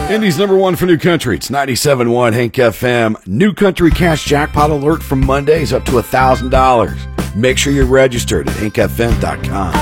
Indy's number one for New Country. It's 97.1 Hank FM. New Country Cash Jackpot Alert from Monday is up to $1,000. Make sure you're registered at hankfm.com.